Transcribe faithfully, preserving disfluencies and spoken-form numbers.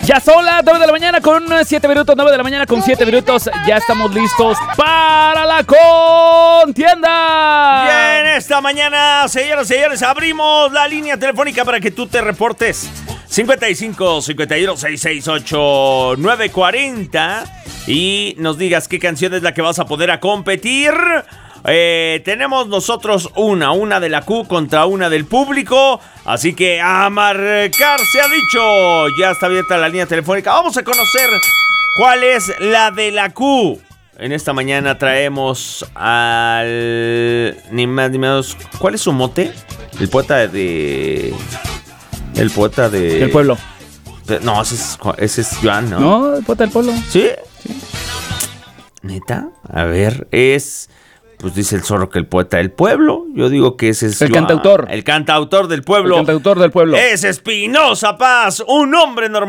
Ya son las nueve de la mañana con siete minutos, nueve de la mañana con siete minutos. Ya estamos listos para la contienda. Bien, esta mañana, señoras y señores, abrimos la línea telefónica para que tú te reportes. cincuenta y cinco, cincuenta y uno, seiscientos sesenta y ocho, novecientos cuarenta y nos digas qué canción es la que vas a poder a competir. Eh, tenemos nosotros una, una de la Q contra una del público. Así que a marcar se ha dicho. Ya está abierta la línea telefónica. Vamos a conocer cuál es la de la Q. En esta mañana traemos al... Ni más ni menos. ¿Cuál es su mote? El poeta de... El poeta de... El pueblo. No, ese es, ese es Joan, ¿no? No, el poeta del pueblo. ¿Sí? Sí. ¿Neta? A ver, es... Pues dice el zorro que el poeta del pueblo. Yo digo que ese es... El Joan, cantautor. El cantautor del pueblo. El cantautor del pueblo. Es Espinoza Paz, un hombre normal.